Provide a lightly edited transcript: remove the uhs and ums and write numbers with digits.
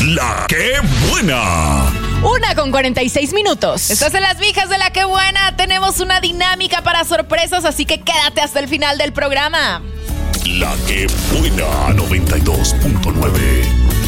La ¡Qué buena! 1:46. Estás en las mijas de La ¡Qué buena! Tenemos una dinámica para sorpresas, así que quédate hasta el final del programa. La ¡Qué buena! 92.9.